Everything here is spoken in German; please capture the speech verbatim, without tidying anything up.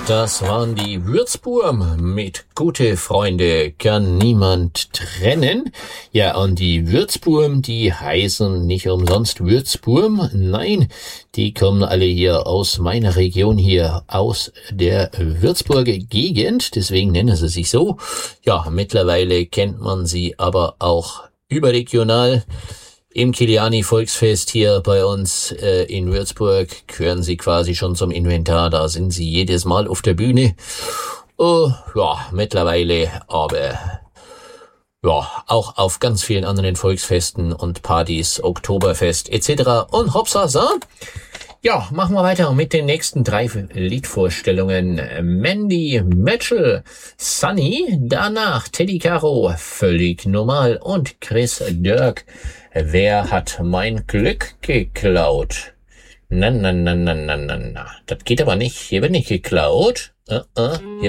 Das waren die Würzburm mit Gute Freunde kann niemand trennen. Ja, und die Würzburm, die heißen nicht umsonst Würzburm. Nein, die kommen alle hier aus meiner Region hier, aus der Würzburger Gegend. Deswegen nennen sie sich so. Ja, mittlerweile kennt man sie aber auch überregional. Im Kiliani-Volksfest hier bei uns äh, in Würzburg gehören sie quasi schon zum Inventar. Da sind sie jedes Mal auf der Bühne. Uh, ja, mittlerweile aber ja auch auf ganz vielen anderen Volksfesten und Partys, Oktoberfest et cetera. Und hoppsa, so. Ja, machen wir weiter mit den nächsten drei Liedvorstellungen. Mandy Mitchell, Sunny, danach Teddy Caro, völlig normal und Chris Dirk. Wer hat mein Glück geklaut? Na, na, na, na, na, na, na. Das geht aber nicht. Hier wird nicht geklaut. Uh, uh. Hier